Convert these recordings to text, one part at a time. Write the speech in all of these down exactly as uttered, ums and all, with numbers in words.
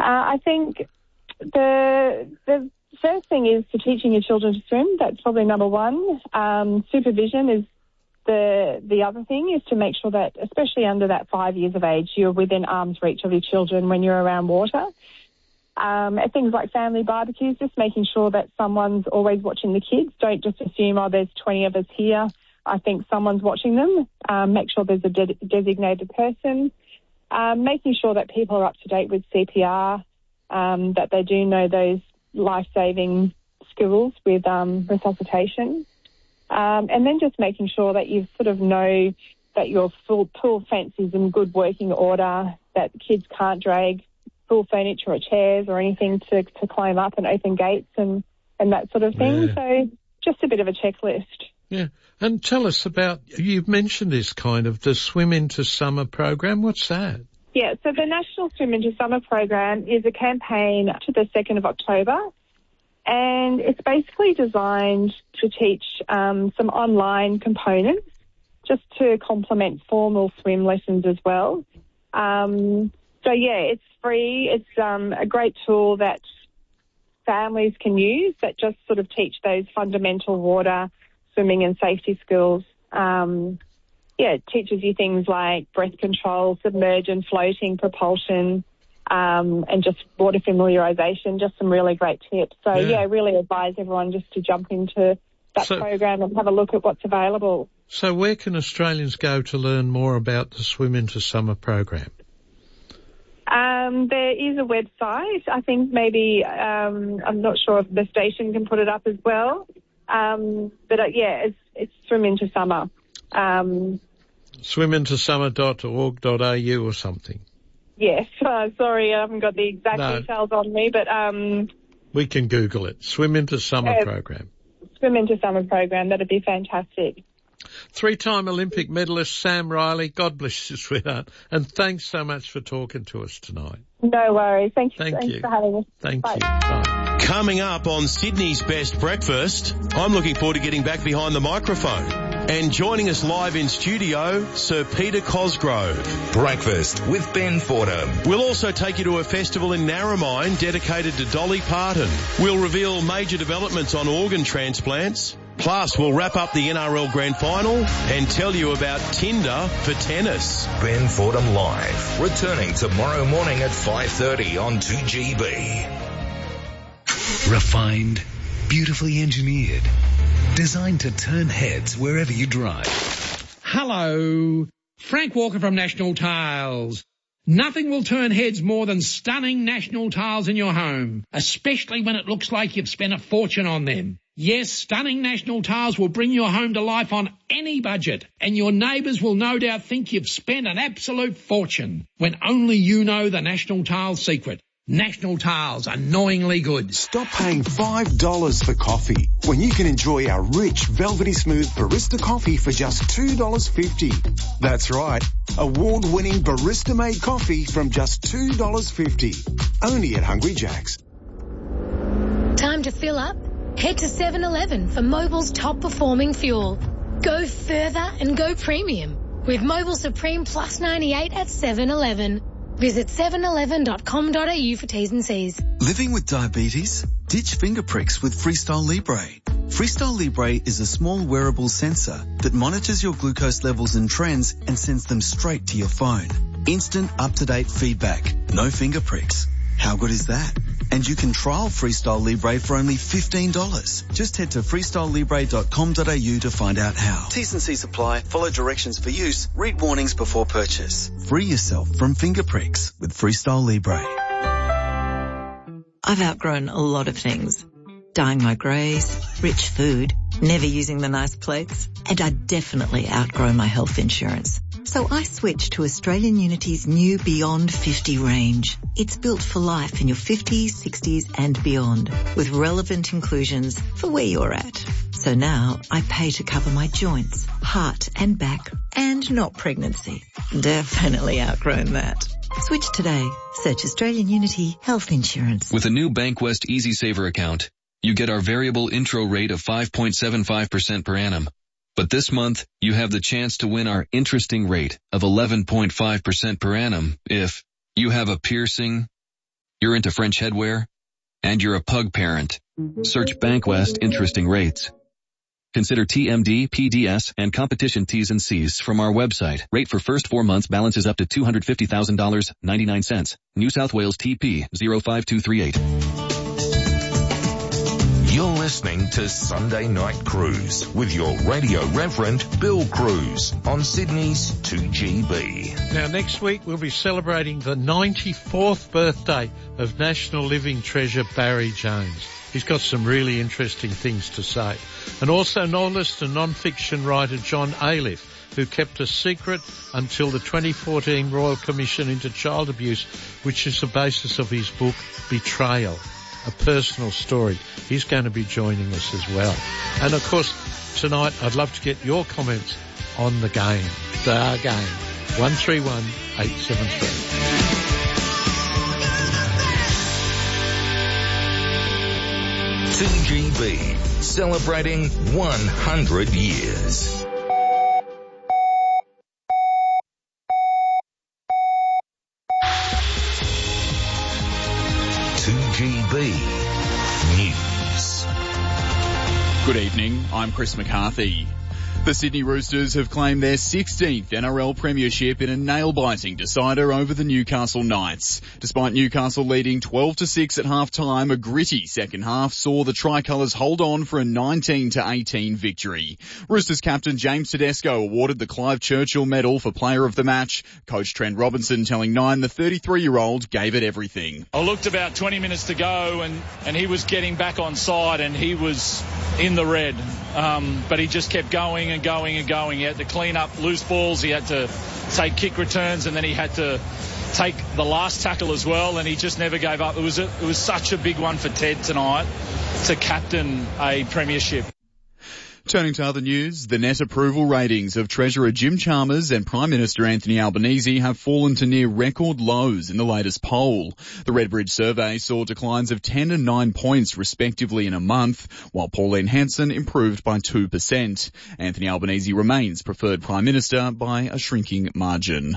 I think the the first thing is to teaching your children to swim. That's probably number one. Um, supervision is the the other thing, is to make sure that, especially under that five years of age, you're within arm's reach of your children when you're around water. Um, and things like family barbecues, just making sure that someone's always watching the kids. Don't just assume, oh, there's twenty of us here. I think someone's watching them. Um, make sure there's a de- designated person. Um, making sure that people are up to date with C P R, um, that they do know those life-saving skills with um, resuscitation. Um, and then just making sure that you sort of know that your full pool fence is in good working order, that kids can't drag full furniture or chairs or anything to, to climb up and open gates and, and that sort of thing. Yeah. So just a bit of a checklist. Yeah. And tell us about, you've mentioned this kind of, the Swim Into Summer program. What's that? Yeah, so the National Swim Into Summer program is a campaign to the second of October, and it's basically designed to teach um, some online components just to complement formal swim lessons as well. Um, so, yeah, it's free. It's um, a great tool that families can use that just sort of teach those fundamental water, swimming and safety skills. Um, yeah, it teaches you things like breath control, submersion, floating, propulsion, um, and just water familiarisation, just some really great tips. So, yeah, yeah really advise everyone just to jump into that so, program and have a look at what's available. So where can Australians go to learn more about the Swim Into Summer program? Um, there is a website. I think maybe, um, I'm not sure if the station can put it up as well. Um, but, uh, yeah, it's, it's Swim Into Summer. Um, swim into summer dot org dot a u or something. Yes. Uh, sorry, I haven't got the exact no. details on me, but... Um, we can Google it. Swim Into Summer uh, program. Swim Into Summer program. That'd be fantastic. Three-time Olympic medalist Sam Riley, God bless you, sweetheart, and thanks so much for talking to us tonight. No worries. Thank you, Thank thanks you. for having us. Thank Bye. you. Bye. Coming up on Sydney's Best Breakfast, I'm looking forward to getting back behind the microphone. And joining us live in studio, Sir Peter Cosgrove. Breakfast with Ben Fordham. We'll also take you to a festival in Narromine dedicated to Dolly Parton. We'll reveal major developments on organ transplants. Plus, we'll wrap up the N R L Grand Final and tell you about Tinder for tennis. Ben Fordham Live, returning tomorrow morning at five thirty on two G B. Refined, beautifully engineered, designed to turn heads wherever you drive. Hello, Frank Walker from National Tiles. Nothing will turn heads more than stunning National Tiles in your home, especially when it looks like you've spent a fortune on them. Yes, stunning National Tiles will bring your home to life on any budget, and your neighbours will no doubt think you've spent an absolute fortune when only you know the National Tiles secret. National Tiles, annoyingly good. Stop paying five dollars for coffee when you can enjoy our rich, velvety smooth barista coffee for just two dollars fifty. That's right, award-winning barista-made coffee from just two dollars fifty. Only at Hungry Jack's. Time to fill up? Head to seven eleven for Mobil's top-performing fuel. Go further and go premium with Mobil Supreme Plus ninety-eight at seven eleven. Visit seven eleven dot com dot a u for T's and C's. Living with diabetes? Ditch finger pricks with Freestyle Libre. Freestyle Libre is a small wearable sensor that monitors your glucose levels and trends and sends them straight to your phone. Instant, up-to-date feedback. No finger pricks. How good is that? And you can trial Freestyle Libre for only fifteen dollars. Just head to freestyle libre dot com dot a u to find out how. T's and C's apply. Follow directions for use. Read warnings before purchase. Free yourself from finger pricks with Freestyle Libre. I've outgrown a lot of things. Dyeing my greys, rich food, never using the nice plates, and I definitely outgrown my health insurance. So I switched to Australian Unity's new Beyond fifty range. It's built for life in your fifties, sixties and beyond, with relevant inclusions for where you're at. So now I pay to cover my joints, heart and back, and not pregnancy. Definitely outgrown that. Switch today. Search Australian Unity Health Insurance. With a new Bankwest Easy Saver account, you get our variable intro rate of five point seven five percent per annum. But this month, you have the chance to win our interesting rate of eleven point five percent per annum if you have a piercing, you're into French headwear, and you're a pug parent. Search Bankwest interesting rates. Consider T M D, P D S, and competition T's and C's from our website. Rate for first four months balances up to two hundred fifty thousand dollars and ninety-nine cents. New South Wales T P zero five two three eight. You're listening to Sunday Night Cruise with your radio reverend, Bill Cruz, on Sydney's two G B. Now, next week we'll be celebrating the ninety-fourth birthday of National Living Treasure Barry Jones. He's got some really interesting things to say. And also novelist and non-fiction writer John Aliff, who kept a secret until the twenty fourteen Royal Commission into Child Abuse, which is the basis of his book Betrayal, a personal story. He's going to be joining us as well. And of course, tonight I'd love to get your comments on the game. The game. one three one, eight seven three. two G B, celebrating one hundred years. two G B News. Good evening, I'm Chris McCarthy. The Sydney Roosters have claimed their sixteenth N R L premiership in a nail-biting decider over the Newcastle Knights. Despite Newcastle leading twelve to six at half-time, a gritty second half saw the Tricolours hold on for a nineteen to eighteen victory. Roosters captain James Tedesco awarded the Clive Churchill Medal for player of the match. Coach Trent Robinson telling Nine the thirty-three-year-old gave it everything. I looked about twenty minutes to go and, and he was getting back on side and he was in the red. Um, but he just kept going and going and going. He had to clean up loose balls. He had to take kick returns, and then he had to take the last tackle as well. And he just never gave up. It was a, it was such a big one for Ted tonight to captain a premiership. Turning to other news, the net approval ratings of Treasurer Jim Chalmers and Prime Minister Anthony Albanese have fallen to near record lows in the latest poll. The Redbridge survey saw declines of ten and nine points respectively in a month, while Pauline Hanson improved by two percent. Anthony Albanese remains preferred Prime Minister by a shrinking margin.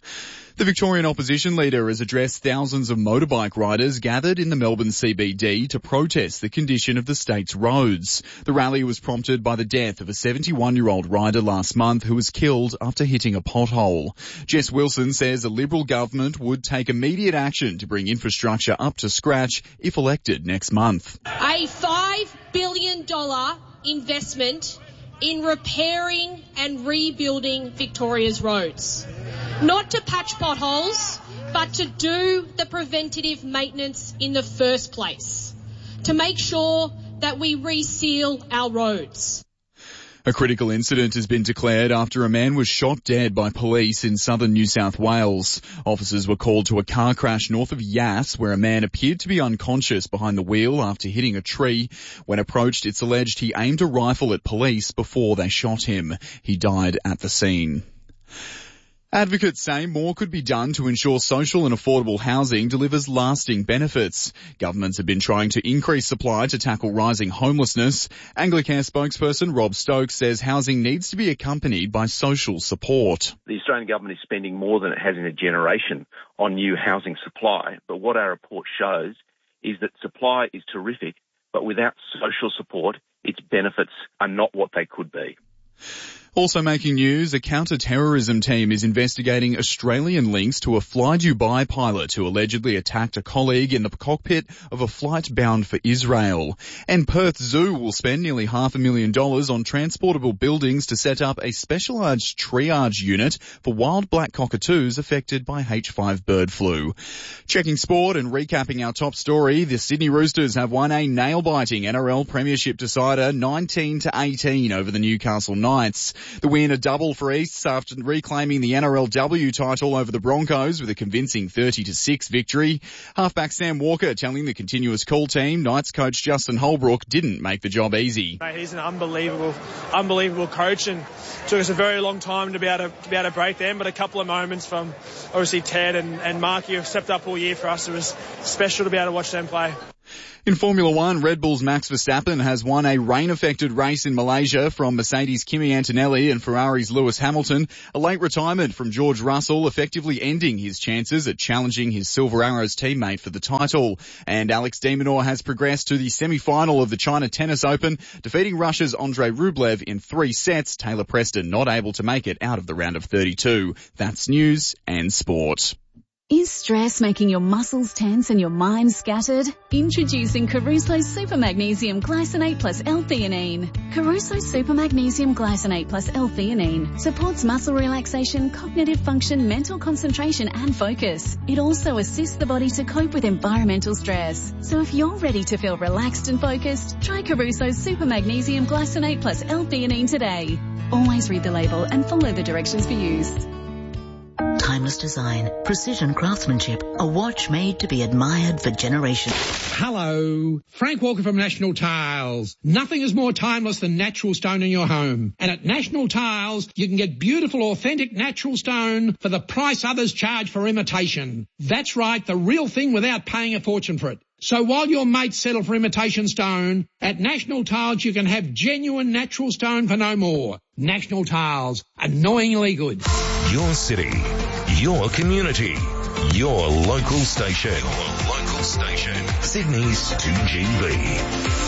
The Victorian opposition leader has addressed thousands of motorbike riders gathered in the Melbourne C B D to protest the condition of the state's roads. The rally was prompted by the death of a seventy-one-year-old rider last month who was killed after hitting a pothole. Jess Wilson says a Liberal government would take immediate action to bring infrastructure up to scratch if elected next month. A five billion dollars investment in repairing and rebuilding Victoria's roads. Not to patch potholes, but to do the preventative maintenance in the first place. To make sure that we reseal our roads. A critical incident has been declared after a man was shot dead by police in southern New South Wales. Officers were called to a car crash north of Yass where a man appeared to be unconscious behind the wheel after hitting a tree. When approached, it's alleged he aimed a rifle at police before they shot him. He died at the scene. Advocates say more could be done to ensure social and affordable housing delivers lasting benefits. Governments have been trying to increase supply to tackle rising homelessness. Anglicare spokesperson Rob Stokes says housing needs to be accompanied by social support. The Australian government is spending more than it has in a generation on new housing supply, but what our report shows is that supply is terrific, but without social support, its benefits are not what they could be. Also making news, a counter-terrorism team is investigating Australian links to a Fly Dubai pilot who allegedly attacked a colleague in the cockpit of a flight bound for Israel. And Perth Zoo will spend nearly half a million dollars on transportable buildings to set up a specialised triage unit for wild black cockatoos affected by H five bird flu. Checking sport and recapping our top story, the Sydney Roosters have won a nail-biting N R L premiership decider nineteen to eighteen over the Newcastle Knights. The win a double for Easts after reclaiming the N R L W title over the Broncos with a convincing thirty to six victory. Halfback Sam Walker telling the Continuous Call team Knights coach Justin Holbrook didn't make the job easy. He's an unbelievable, unbelievable coach and took us a very long time to be able to, to, be able to break them, but a couple of moments from obviously Ted and, and Marky who have stepped up all year for us. It was special to be able to watch them play. In Formula One, Red Bull's Max Verstappen has won a rain-affected race in Malaysia from Mercedes' Kimi Antonelli and Ferrari's Lewis Hamilton. A late retirement from George Russell effectively ending his chances at challenging his Silver Arrows teammate for the title. And Alex de Minaur has progressed to the semi-final of the China Tennis Open, defeating Russia's Andrei Rublev in three sets. Taylor Preston not able to make it out of the round of thirty-two. That's news and sport. Is stress making your muscles tense and your mind scattered? Introducing Caruso Super Magnesium Glycinate plus L-theanine. Caruso Super Magnesium Glycinate plus L-theanine supports muscle relaxation, cognitive function, mental concentration and focus. It also assists the body to cope with environmental stress. So if you're ready to feel relaxed and focused, try Caruso Super Magnesium Glycinate plus L-theanine today. Always read the label and follow the directions for use. Timeless design, precision craftsmanship, a watch made to be admired for generations. Hello, Frank Walker from National Tiles. Nothing is more timeless than natural stone in your home. And at National Tiles, you can get beautiful, authentic natural stone for the price others charge for imitation. That's right, the real thing without paying a fortune for it. So while your mates settle for imitation stone, at National Tiles you can have genuine natural stone for no more. National Tiles, annoyingly good. Your city, your community, your local station. Your local station. Sydney's two G B.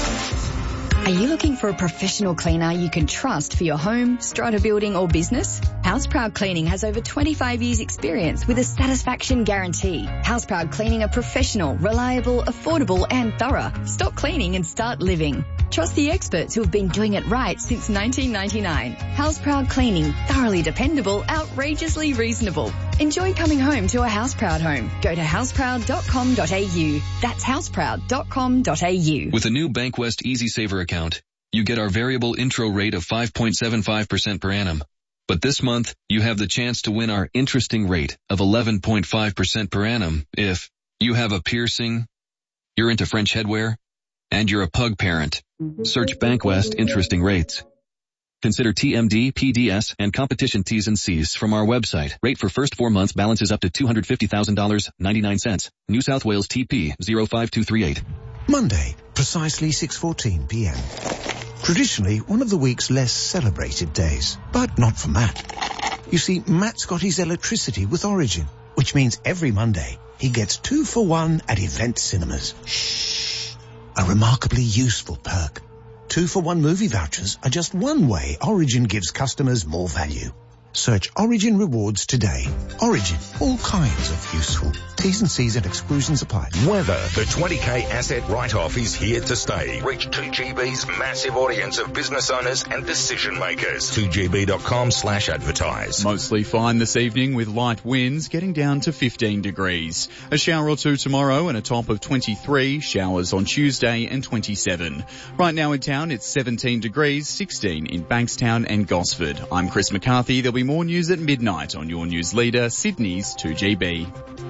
Are you looking for a professional cleaner you can trust for your home, strata building or business? Houseproud Cleaning has over twenty-five years experience with a satisfaction guarantee. Houseproud Cleaning are professional, reliable, affordable and thorough. Stop cleaning and start living. Trust the experts who have been doing it right since nineteen ninety-nine. Houseproud Cleaning, thoroughly dependable, outrageously reasonable. Enjoy coming home to a Houseproud home. Go to houseproud dot com dot a u. That's houseproud dot com dot a u. With a new Bankwest Easy Saver account, you get our variable intro rate of five point seven five percent per annum. But this month, you have the chance to win our interesting rate of eleven point five percent per annum if you have a piercing, you're into French headwear, and you're a pug parent. Search Bankwest Interesting Rates. Consider T M D, P D S, and competition T's and C's from our website. Rate for first four months balances up to two hundred fifty thousand dollars and ninety-nine cents. New South Wales T P zero five two three eight. Monday, precisely six fourteen p m. Traditionally one of the week's less celebrated days, but not for Matt. You see, Matt's got his electricity with Origin, which means every Monday he gets two for one at Event Cinemas. Shh. A remarkably useful perk. Two for one movie vouchers are just one way Origin gives customers more value. Search Origin Rewards today. Origin, all kinds of useful. T's and C's and exclusions apply. Weather. The twenty K asset write-off is here to stay. Reach two G B's massive audience of business owners and decision makers. two G B dot com slash advertise. Mostly fine this evening with light winds getting down to fifteen degrees. A shower or two tomorrow and a top of twenty-three. Showers on Tuesday and twenty-seven. Right now in town it's seventeen degrees, sixteen in Bankstown and Gosford. I'm Chris McCarthy. There'll be more news at midnight on your news leader, Sydney's two G B.